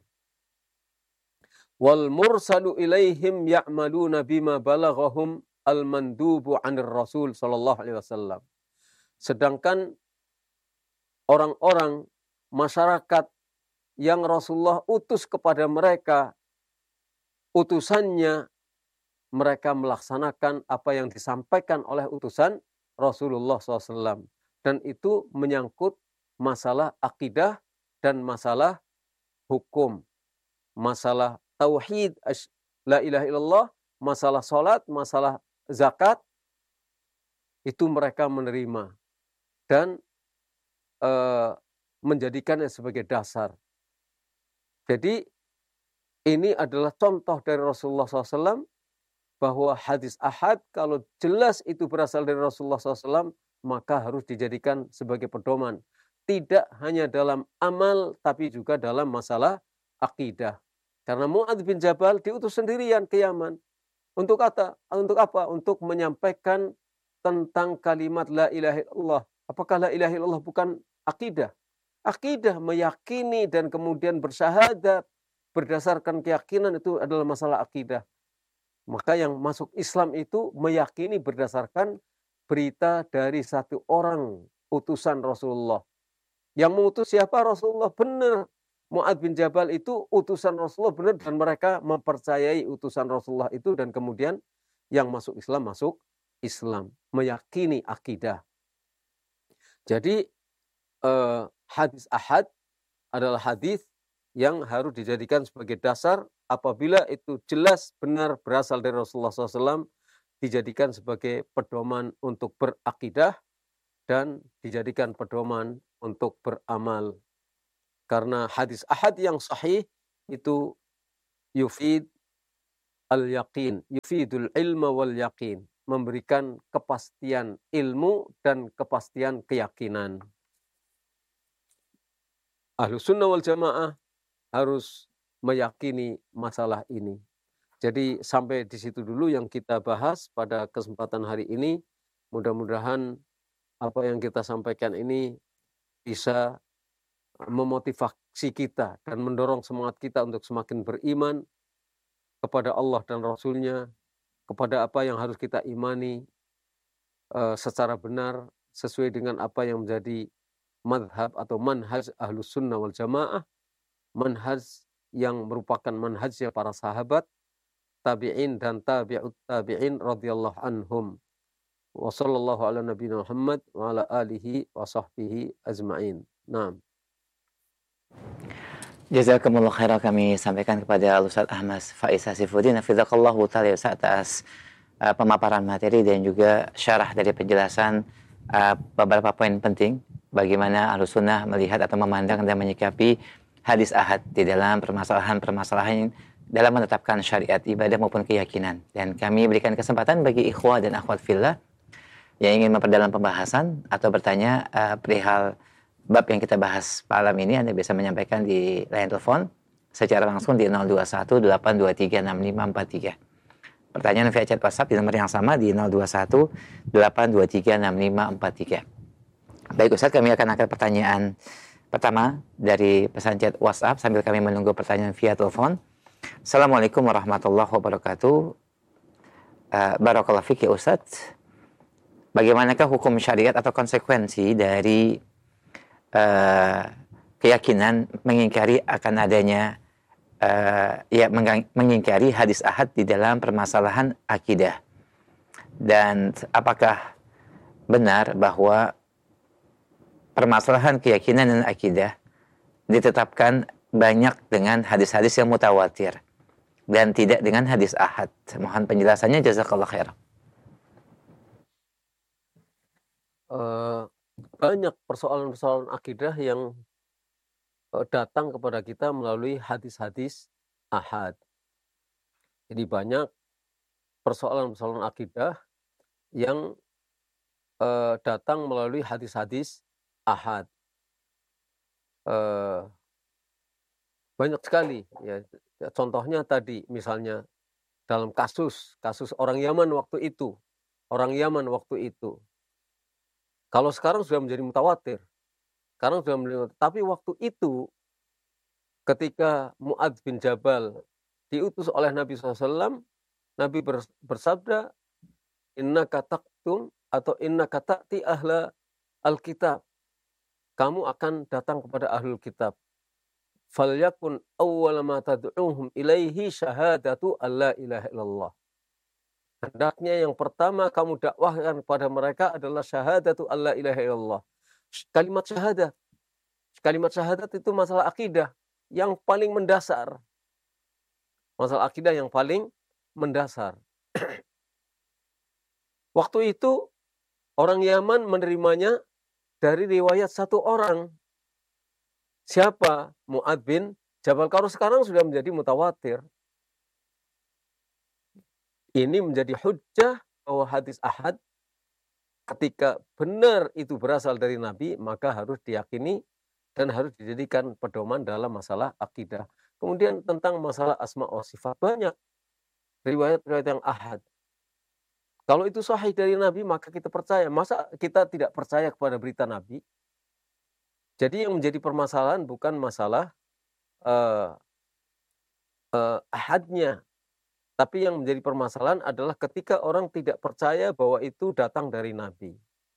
Wal mursalu ilaihim ya'maluna bima balaghahum al-mandubu 'anir Rasul sallallahu alaihi wasallam. Sedangkan orang-orang masyarakat yang Rasulullah utus kepada mereka, utusannya, mereka melaksanakan apa yang disampaikan oleh utusan Rasulullah shallallahu alaihi wasallam. Dan itu menyangkut masalah akidah dan masalah hukum, masalah tauhid, la ilaha illallah, masalah sholat, masalah zakat, itu mereka menerima dan e, menjadikannya sebagai dasar. Jadi ini adalah contoh dari Rasulullah shallallahu alaihi wasallam, bahwa hadis ahad kalau jelas itu berasal dari Rasulullah shallallahu alaihi wasallam, maka harus dijadikan sebagai pedoman. Tidak hanya dalam amal, tapi juga dalam masalah akidah. Karena Mu'ad bin Jabal diutus sendirian ke Yaman. Untuk apa? Untuk apa? Untuk menyampaikan tentang kalimat la ilaha illallah. Apakah la ilaha illallah bukan akidah? Akidah, meyakini dan kemudian bersyahadat berdasarkan keyakinan, itu adalah masalah akidah. Maka yang masuk Islam itu meyakini berdasarkan berita dari satu orang utusan Rasulullah. Yang mengutus siapa? Rasulullah, benar. Mu'ad bin Jabal itu utusan Rasulullah, benar, dan mereka mempercayai utusan Rasulullah itu, dan kemudian yang masuk Islam masuk Islam, meyakini akidah. Jadi eh, hadis ahad adalah hadis yang harus dijadikan sebagai dasar apabila itu jelas benar berasal dari Rasulullah shallallahu alaihi wasallam, dijadikan sebagai pedoman untuk berakidah dan dijadikan pedoman untuk beramal. Karena hadis ahad yang sahih itu yufid al-yaqin, yufidul ilma wal yaqin, memberikan kepastian ilmu dan kepastian keyakinan. Ahlus sunnah wal jamaah harus meyakini masalah ini. Jadi sampai di situ dulu yang kita bahas pada kesempatan hari ini. Mudah-mudahan apa yang kita sampaikan ini bisa memotivasi kita dan mendorong semangat kita untuk semakin beriman kepada Allah dan Rasul-Nya, kepada apa yang harus kita imani uh, secara benar sesuai dengan apa yang menjadi madhab atau manhaj ahlus sunnah wal jamaah, manhaj yang merupakan manhajnya para sahabat, tabi'in dan tabi'ut tabi'in radhiyallahu anhum. Wa sallallahu ala nabiyina Muhammad wa ala alihi wa sahbihi ajma'in. Naam. Jazakumullah khairan kami sampaikan kepada Ustaz Ahmad Faiz Hasifuddin hafizaqallahu ta'ala atas uh, pemaparan materi dan juga syarah dari penjelasan uh, beberapa poin penting bagaimana Ahlussunnah melihat atau memandang dan menyikapi hadis ahad di dalam permasalahan-permasalahan dalam menetapkan syariat ibadah maupun keyakinan. Dan kami berikan kesempatan bagi ikhwah dan akhwat fillah yang ingin memperdalam pembahasan atau bertanya uh, perihal bab yang kita bahas malam ini, Anda bisa menyampaikan di line telepon secara langsung di nol dua satu delapan dua tiga enam lima empat tiga. Pertanyaan via chat WhatsApp di nomor yang sama di nol dua satu delapan dua tiga enam lima empat tiga. Baik Ustaz, kami akan angkat pertanyaan pertama dari pesan chat WhatsApp sambil kami menunggu pertanyaan via telepon. Assalamualaikum warahmatullahi wabarakatuh. Uh, Barakallahu fiik ya Ustaz. Bagaimanakah hukum syariat atau konsekuensi dari Uh, keyakinan mengingkari akan adanya uh, ya mengingkari hadis ahad di dalam permasalahan akidah, dan apakah benar bahwa permasalahan keyakinan dan akidah ditetapkan banyak dengan hadis-hadis yang mutawatir dan tidak dengan hadis ahad? Mohon penjelasannya, jazakallah khair. Uh... Banyak persoalan-persoalan akidah yang datang kepada kita melalui hadis-hadis ahad. Jadi banyak persoalan-persoalan akidah yang uh, datang melalui hadis-hadis ahad. Uh, banyak sekali. Ya. Contohnya tadi misalnya dalam kasus kasus orang Yaman waktu itu, orang Yaman waktu itu. Kalau sekarang sudah menjadi mutawatir. Sekarang sudah menjadi mutawatir. Tapi waktu itu ketika Mu'adz bin Jabal diutus oleh Nabi shallallahu alaihi wasallam, Nabi bersabda, innaka taktum atau innaka ta'ti ahla alkitab. Kamu akan datang kepada ahlul kitab. Falyakun awwala ma tad'uhum ilaihi syahadatu alla ilaha illallah. Hendaknya yang pertama kamu dakwahkan kepada mereka adalah syahadatu alla ilaha illallah. Kalimat syahadat. Kalimat syahadat itu masalah akidah yang paling mendasar. Masalah akidah yang paling mendasar. Waktu itu orang Yaman menerimanya dari riwayat satu orang. Siapa? Mu'adz bin Jabal. Kalau sekarang sudah menjadi mutawatir. Ini menjadi hujjah bahwa hadis ahad ketika benar itu berasal dari Nabi, maka harus diyakini dan harus dijadikan pedoman dalam masalah akidah. Kemudian tentang masalah asma wa sifat, banyak riwayat-riwayat yang ahad. Kalau itu sahih dari Nabi, maka kita percaya. Masa kita tidak percaya kepada berita Nabi? Jadi yang menjadi permasalahan bukan masalah uh, uh, ahadnya, tapi yang menjadi permasalahan adalah ketika orang tidak percaya bahwa itu datang dari Nabi.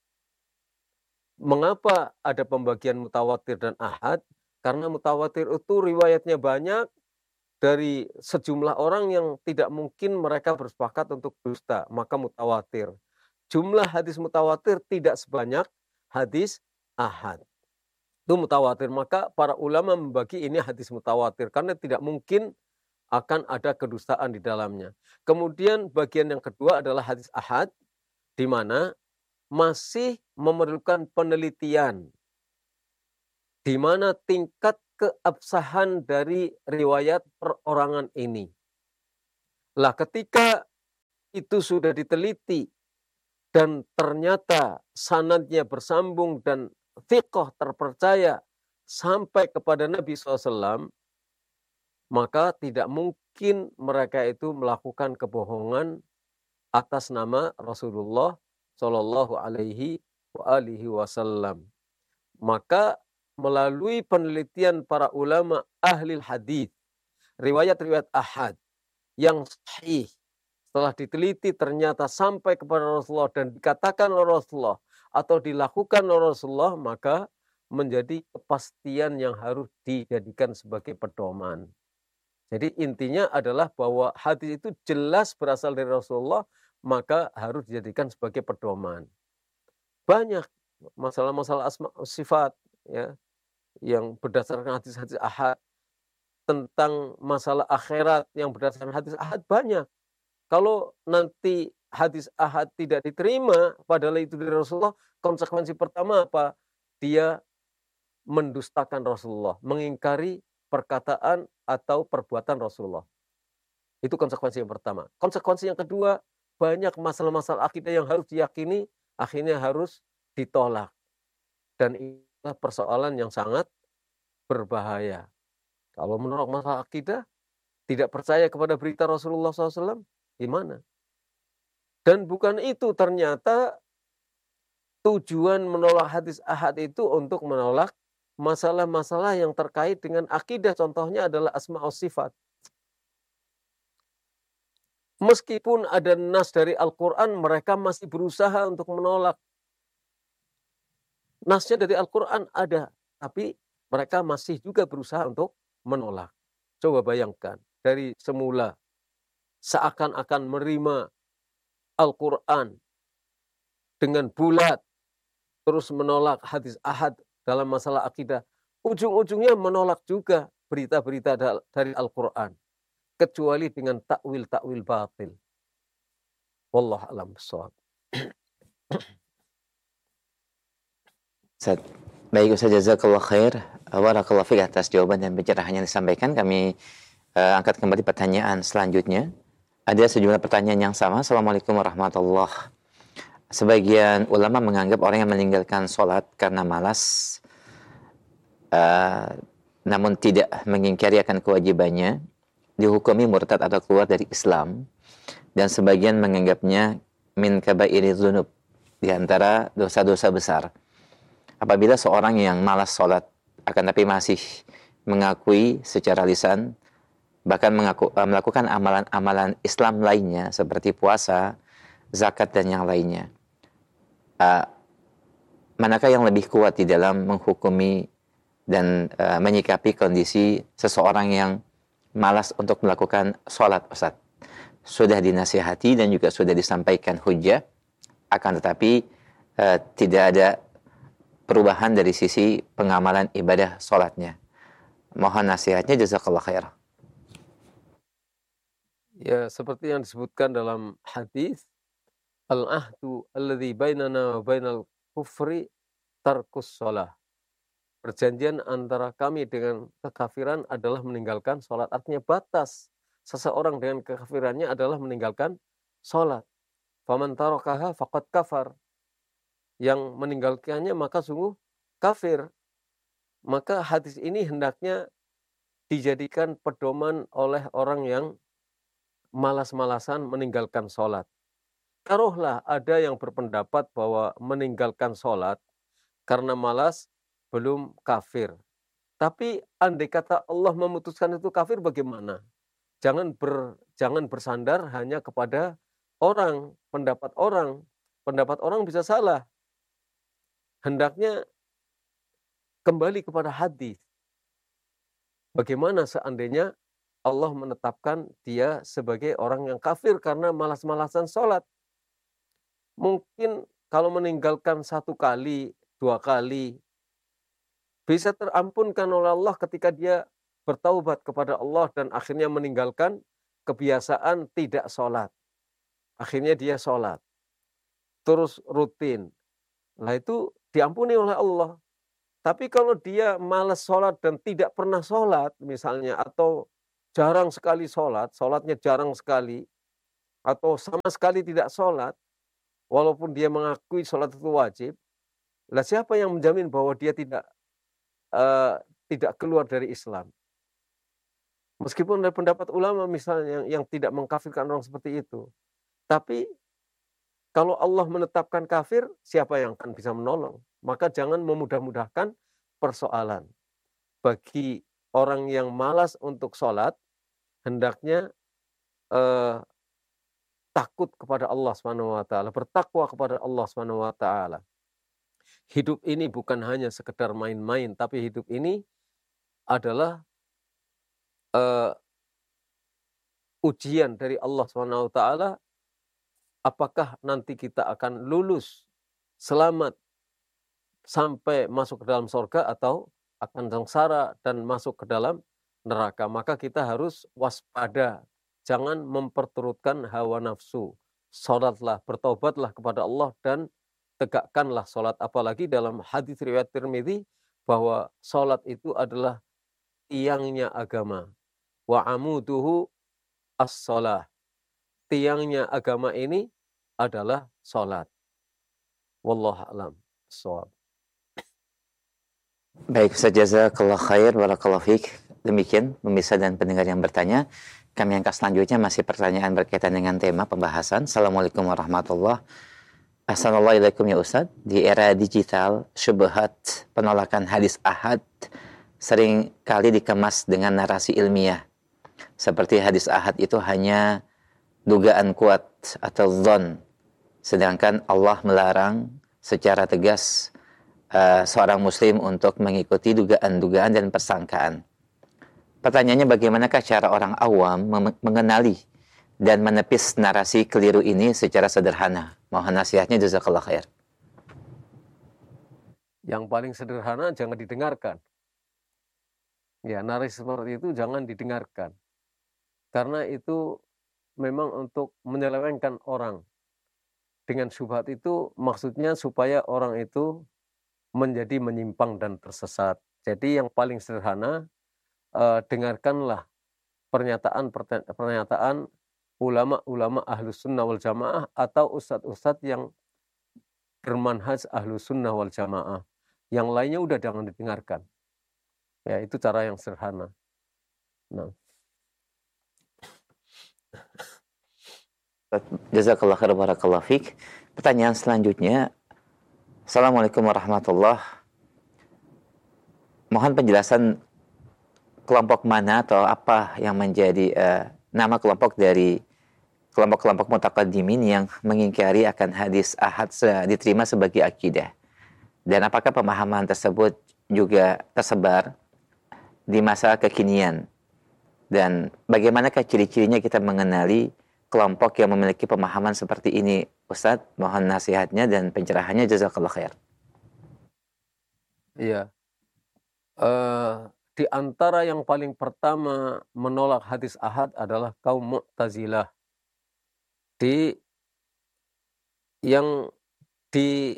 Mengapa ada pembagian mutawatir dan ahad? Karena mutawatir itu riwayatnya banyak dari sejumlah orang yang tidak mungkin mereka bersepakat untuk dusta, maka mutawatir. Jumlah hadis mutawatir tidak sebanyak hadis ahad. Itu mutawatir, maka para ulama membagi ini hadis mutawatir karena tidak mungkin akan ada kedustaan di dalamnya. Kemudian bagian yang kedua adalah hadis ahad, di mana masih memerlukan penelitian di mana tingkat keabsahan dari riwayat perorangan ini. Lah ketika itu sudah diteliti dan ternyata sanadnya bersambung dan thiqah terpercaya sampai kepada Nabi shallallahu alaihi wasallam, maka tidak mungkin mereka itu melakukan kebohongan atas nama Rasulullah Shallallahu Alaihi Wasallam. Maka melalui penelitian para ulama ahli hadis, riwayat-riwayat ahad yang sahih setelah diteliti ternyata sampai kepada Rasulullah dan dikatakan oleh Rasulullah atau dilakukan oleh Rasulullah, maka menjadi kepastian yang harus dijadikan sebagai pedoman. Jadi intinya adalah bahwa hadis itu jelas berasal dari Rasulullah, maka harus dijadikan sebagai pedoman. Banyak masalah-masalah asma sifat ya yang berdasarkan hadis-hadis ahad, tentang masalah akhirat yang berdasarkan hadis ahad banyak. Kalau nanti hadis ahad tidak diterima padahal itu dari Rasulullah, konsekuensi pertama apa? Dia mendustakan Rasulullah, mengingkari perkataan atau perbuatan Rasulullah. Itu konsekuensi yang pertama. Konsekuensi yang kedua, banyak masalah-masalah akidah yang harus diyakini, akhirnya harus ditolak. Dan inilah persoalan yang sangat berbahaya. Kalau menolak masalah akidah, tidak percaya kepada berita Rasulullah shallallahu alaihi wasallam, gimana? Dan bukan itu, ternyata tujuan menolak hadis ahad itu untuk menolak masalah-masalah yang terkait dengan akidah. Contohnya adalah asma wa sifat. Meskipun ada nas dari Al-Quran, mereka masih berusaha untuk menolak. Nasnya dari Al-Quran ada, tapi mereka masih juga berusaha untuk menolak. Coba bayangkan, dari semula seakan-akan menerima Al-Quran dengan bulat, terus menolak hadis ahad dalam masalah akidah. Ujung-ujungnya menolak juga berita-berita dari Al-Quran. Kecuali dengan takwil-takwil batil. Wallahu a'lam bishawab. Ustaz. Baik Ustaz, jazakallah khair. Barakallahu fiik atas jawaban dan pencerahan yang disampaikan. Kami uh, angkat kembali pertanyaan selanjutnya. Ada sejumlah pertanyaan yang sama. Assalamualaikum warahmatullahi wabarakatuh. Sebagian ulama menganggap orang yang meninggalkan sholat karena malas, uh, namun tidak mengingkari akan kewajibannya, dihukumi murtad atau keluar dari Islam. Dan sebagian menganggapnya min kabairi dzunub, di antara dosa-dosa besar. Apabila seorang yang malas sholat akan tapi masih mengakui secara lisan, bahkan mengaku, uh, melakukan amalan-amalan Islam lainnya seperti puasa, zakat dan yang lainnya, uh, manakah yang lebih kuat di dalam menghukumi dan uh, menyikapi kondisi seseorang yang malas untuk melakukan sholat, Ustaz? Sudah dinasihati dan juga sudah disampaikan hujjah, akan tetapi uh, tidak ada perubahan dari sisi pengamalan ibadah sholatnya. Mohon nasihatnya, jazakallah khair. Ya, seperti yang disebutkan dalam hadis, al-ahdu alladzi bainana wa bainal kufri tarkus sholah. Perjanjian antara kami dengan kekafiran adalah meninggalkan sholat. Artinya batas seseorang dengan kekafirannya adalah meninggalkan sholat. Faman tarakaha faqad kafar. Yang meninggalkannya maka sungguh kafir. Maka hadis ini hendaknya dijadikan pedoman oleh orang yang malas-malasan meninggalkan sholat. Taruhlah ada yang berpendapat bahwa meninggalkan sholat karena malas belum kafir. Tapi andai kata Allah memutuskan itu kafir, bagaimana? Jangan ber, jangan bersandar hanya kepada orang, pendapat orang. Pendapat orang bisa salah. Hendaknya kembali kepada hadis. Bagaimana seandainya Allah menetapkan dia sebagai orang yang kafir karena malas-malasan sholat? Mungkin kalau meninggalkan satu kali, dua kali, bisa terampunkan oleh Allah ketika dia bertaubat kepada Allah dan akhirnya meninggalkan kebiasaan tidak sholat. Akhirnya dia sholat. Terus rutin. Nah itu diampuni oleh Allah. Tapi kalau dia malas sholat dan tidak pernah sholat misalnya, atau jarang sekali sholat, sholatnya jarang sekali, atau sama sekali tidak sholat, walaupun dia mengakui sholat itu wajib, lah siapa yang menjamin bahwa dia tidak uh, tidak keluar dari Islam? Meskipun ada pendapat ulama misalnya yang, yang tidak mengkafirkan orang seperti itu. Tapi kalau Allah menetapkan kafir, siapa yang akan bisa menolong? Maka jangan memudah-mudahkan persoalan. Bagi orang yang malas untuk sholat, hendaknya eh, takut kepada Allah subhanahu wa taala, bertakwa kepada Allah subhanahu wa taala. Hidup ini bukan hanya sekedar main-main, tapi hidup ini adalah uh, ujian dari Allah subhanahu wa taala. Apakah nanti kita akan lulus selamat sampai masuk ke dalam surga, atau akan sengsara dan masuk ke dalam neraka? Maka kita harus waspada, jangan memperturutkan hawa nafsu. Salatlah, bertobatlah kepada Allah dan tegakkanlah salat. Apalagi dalam hadis riwayat Tirmidzi bahwa salat itu adalah tiangnya agama. Wa amuduhu as-shalah. Tiangnya agama ini adalah salat. Wallahu a'lam bishawab. Baik, Ustaz, jazakallah khair, barakallahu fiik. Demikian pemirsa dan pendengar yang bertanya. Kami angkat selanjutnya masih pertanyaan berkaitan dengan tema pembahasan. Assalamualaikum warahmatullahi wabarakatuh. Assalamualaikum ya Ustaz. Di era digital, syubhat penolakan hadis ahad sering kali dikemas dengan narasi ilmiah. Seperti hadis ahad itu hanya dugaan kuat atau dhon. Sedangkan Allah melarang secara tegas uh, seorang muslim untuk mengikuti dugaan-dugaan dan persangkaan. Pertanyaannya, bagaimanakah cara orang awam mengenali dan menepis narasi keliru ini secara sederhana? Mohon nasihatnya, jazakallah khair. Yang paling sederhana, jangan didengarkan. Ya, narasi seperti itu jangan didengarkan. Karena itu memang untuk menyelewengkan orang. Dengan syubhat itu maksudnya supaya orang itu menjadi menyimpang dan tersesat. Jadi yang paling sederhana, eh, dengarkanlah pernyataan-pernyataan ulama-ulama ahlus sunnah wal jamaah atau ustadz-ustadz yang bermanhaj ahlus sunnah wal jamaah. Yang lainnya udah jangan didengarkan. Ya, itu cara yang sederhana. Nah. Jazakallah khair, barakallahu fiik. Pertanyaan selanjutnya. Assalamualaikum warahmatullahi wabarakatuh. Mohon penjelasan kelompok mana atau apa yang menjadi uh, nama kelompok dari kelompok-kelompok mutaqaddimin yang mengingkari akan hadis ahad se- diterima sebagai akidah. Dan apakah pemahaman tersebut juga tersebar di masa kekinian? Dan bagaimanakah ciri-cirinya kita mengenali kelompok yang memiliki pemahaman seperti ini? Ustadz, mohon nasihatnya dan pencerahannya, jazakallah khair. Iya. Uh, di antara yang paling pertama menolak hadis ahad adalah kaum Mu'tazilah. Di yang di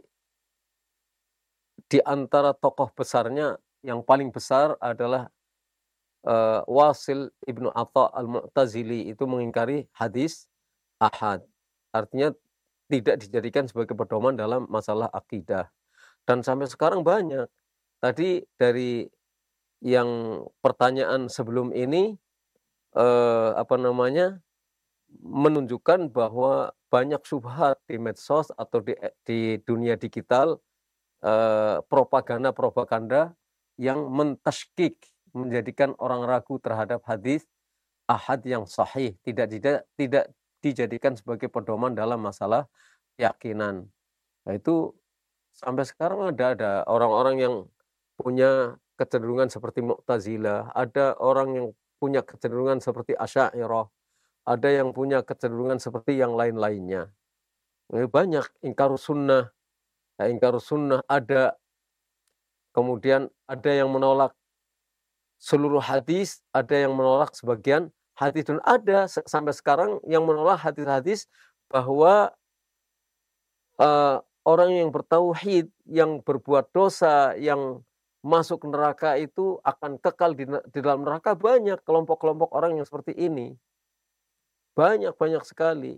di antara tokoh besarnya yang paling besar adalah uh, Wasil Ibnu Atha al-Mu'tazili, itu mengingkari hadis ahad. Artinya tidak dijadikan sebagai pedoman dalam masalah akidah. Dan sampai sekarang banyak. Tadi dari yang pertanyaan sebelum ini eh, apa namanya menunjukkan bahwa banyak syubhat di medsos atau di, di dunia digital, eh, propaganda-propaganda yang mentashkik, menjadikan orang ragu terhadap hadis ahad yang sahih, tidak tidak tidak dijadikan sebagai pedoman dalam masalah keyakinan. Nah, itu sampai sekarang ada ada orang-orang yang punya kecenderungan seperti Mu'tazilah, ada orang yang punya kecenderungan seperti Asy'ariyah, ada yang punya kecenderungan seperti yang lain-lainnya. Banyak ingkarus sunnah, nah, ingkarus sunnah ada, kemudian ada yang menolak seluruh hadis, ada yang menolak sebagian hadis, dan ada sampai sekarang yang menolak hadis-hadis bahwa uh, orang yang bertauhid, yang berbuat dosa, yang masuk neraka itu akan kekal di, di dalam neraka. Banyak kelompok-kelompok orang yang seperti ini. Banyak-banyak sekali.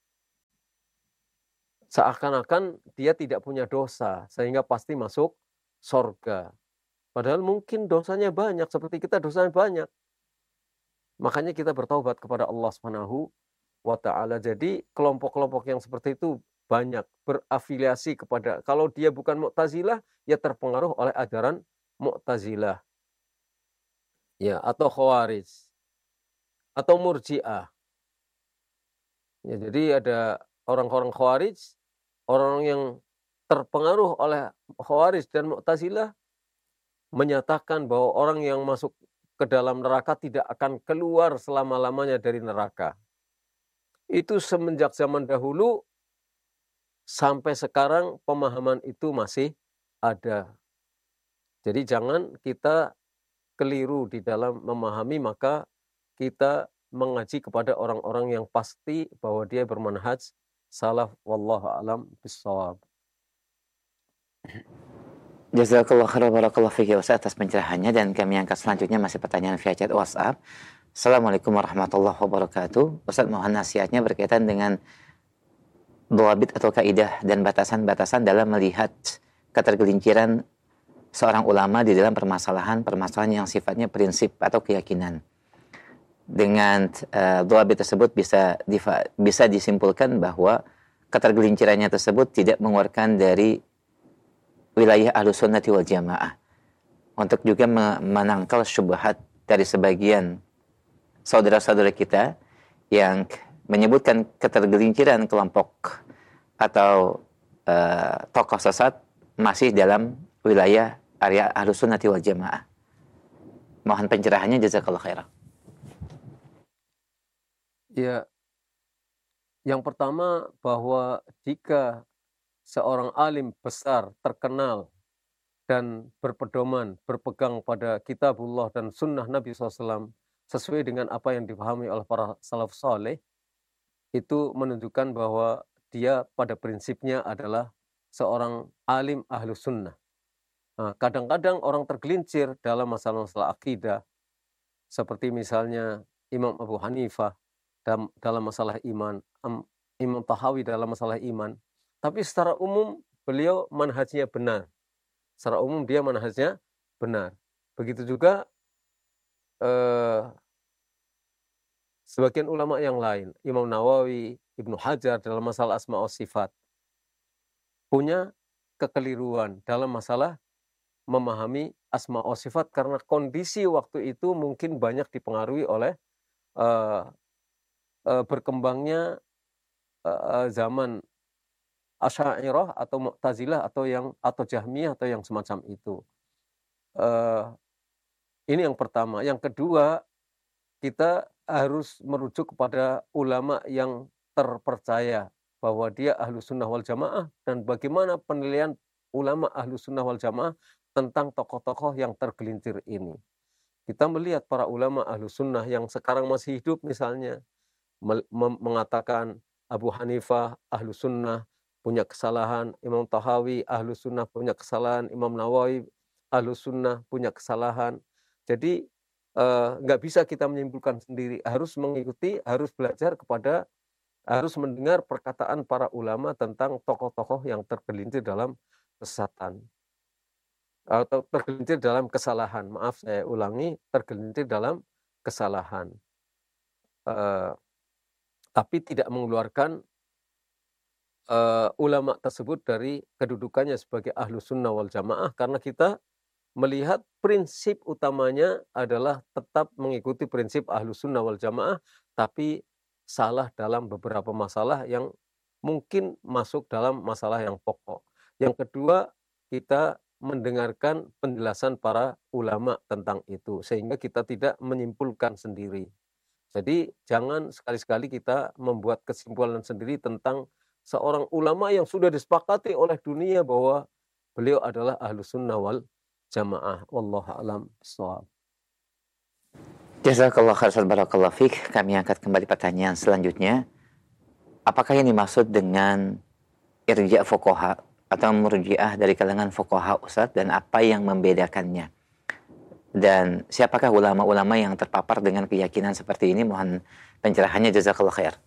Seakan-akan dia tidak punya dosa, sehingga pasti masuk surga. Padahal mungkin dosanya banyak, seperti kita dosanya banyak. Makanya kita bertaubat kepada Allah Subhanahu wa ta'ala. Jadi kelompok-kelompok yang seperti itu banyak berafiliasi kepada, kalau dia bukan Mu'tazilah, ya terpengaruh oleh ajaran Mu'tazilah. Ya, atau Khawarij. Atau Murji'ah. Ya, jadi ada orang-orang Khawarij, orang yang terpengaruh oleh Khawarij dan Mu'tazilah, menyatakan bahwa orang yang masuk ke dalam neraka tidak akan keluar selama-lamanya dari neraka. Itu semenjak zaman dahulu sampai sekarang pemahaman itu masih ada. Jadi jangan kita keliru di dalam memahami, maka kita mengaji kepada orang-orang yang pasti bahwa dia bermanhaj salaf, wallahu a'lam bissawab. Jazakallah khairan barakallahu fiik ya Ustaz atas pencerahannya, dan kami angkat selanjutnya masih pertanyaan via chat WhatsApp. Assalamualaikum warahmatullahi wabarakatuh. Ustaz, mohon nasihatnya berkaitan dengan dhawabit atau kaidah dan batasan-batasan dalam melihat ketergelinciran seorang ulama di dalam permasalahan-permasalahan yang sifatnya prinsip atau keyakinan. Dengan uh, dhawabit tersebut bisa difa, bisa disimpulkan bahwa ketergelincirannya tersebut tidak mengeluarkan dari wilayah Ahlussunnati wal Jamaah, untuk juga menangkal syubhat dari sebagian saudara-saudara kita yang menyebutkan ketergelinciran kelompok atau uh, tokoh sesat masih dalam wilayah area Ahlussunnati wal Jamaah. Mohon pencerahannya, jazakallahu khairan. Ya, yang pertama bahwa jika seorang alim besar, terkenal, dan berpedoman, berpegang pada kitabullah dan sunnah Nabi shallallahu alaihi wasallam sesuai dengan apa yang dipahami oleh para salaf saleh, itu menunjukkan bahwa dia pada prinsipnya adalah seorang alim ahlu sunnah. Nah, kadang-kadang orang tergelincir dalam masalah-masalah akidah, seperti misalnya Imam Abu Hanifah dalam masalah iman, Imam Tahawi dalam masalah iman. Tapi secara umum beliau manhajnya benar. Secara umum dia manhajnya benar. Begitu juga eh, sebagian ulama yang lain, Imam Nawawi, Ibnu Hajar dalam masalah asma wa sifat, punya kekeliruan dalam masalah memahami asma wa sifat, karena kondisi waktu itu mungkin banyak dipengaruhi oleh eh, eh, berkembangnya eh, zaman Asy'ariyah atau Mu'tazilah atau yang atau Jahmiyah atau yang semacam itu. Uh, ini yang pertama. Yang kedua, kita harus merujuk kepada ulama yang terpercaya bahwa dia ahlu sunnah wal jamaah, dan bagaimana penilaian ulama ahlu sunnah wal jamaah tentang tokoh-tokoh yang tergelincir ini. Kita melihat para ulama ahlu sunnah yang sekarang masih hidup misalnya mengatakan Abu Hanifah ahlu sunnah punya kesalahan, Imam Tahawi ahlu sunnah punya kesalahan, Imam Nawawi ahlu sunnah punya kesalahan. Jadi eh, nggak bisa kita menyimpulkan sendiri, harus mengikuti, harus belajar kepada, harus mendengar perkataan para ulama tentang tokoh-tokoh yang tergelincir dalam kesesatan atau tergelincir dalam kesalahan. Maaf, saya ulangi, tergelincir dalam kesalahan. Eh, tapi tidak mengeluarkan Uh, ulama tersebut dari kedudukannya sebagai ahlu sunnah wal jamaah, karena kita melihat prinsip utamanya adalah tetap mengikuti prinsip ahlu sunnah wal jamaah, tapi salah dalam beberapa masalah yang mungkin masuk dalam masalah yang pokok. Yang kedua, kita mendengarkan penjelasan para ulama tentang itu, sehingga kita tidak menyimpulkan sendiri. Jadi jangan sekali-sekali kita membuat kesimpulan sendiri tentang seorang ulama yang sudah disepakati oleh dunia bahwa beliau adalah ahlu sunnah wal jamaah. Wallahu a'lam bishawab. Jazakallah khairan barakallahu fiik. Kami angkat kembali pertanyaan selanjutnya. Apakah yang dimaksud dengan irja fuqaha atau murji'ah dari kalangan fuqaha Ustaz, dan apa yang membedakannya? Dan siapakah ulama-ulama yang terpapar dengan keyakinan seperti ini? Mohon pencerahannya, jazakallah khair.